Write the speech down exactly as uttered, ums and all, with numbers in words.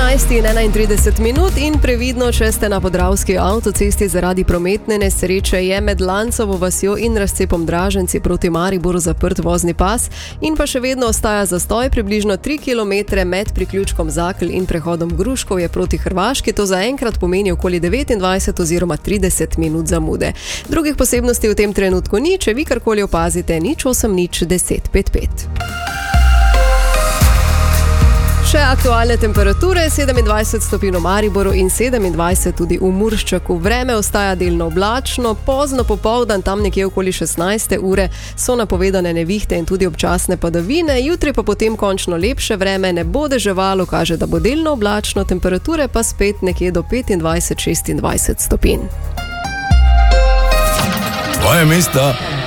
enajst in enaintrideset minut in previdno, če ste na podravski avtocesti zaradi prometne nesreče, je med Lancovo vasjo in razcepom Draženci proti Mariboru zaprt vozni pas in pa še vedno ostaja zastoj približno tri kilometre med priključkom Zakl in prehodom Gruškovje proti Hrvaški. To zaenkrat pomeni okoli devetindvajset oziroma trideset minut zamude. Drugih posebnosti v tem trenutku ni, če vi karkoli opazite, nič osem nič deset pet pet. Še aktualne temperature, sedemindvajset stopinj v Mariboru in sedemindvajset tudi v Murščaku. Vreme ostaja delno oblačno, pozno popoldan, tam nekje okoli šestnajste ure, so napovedane nevihte in tudi občasne padavine, jutri pa potem končno lepše vreme, ne bo deževalo, kaže, da bo delno oblačno, temperature pa spet nekje do petindvajset šestindvajset stopinj. Tvoje mesto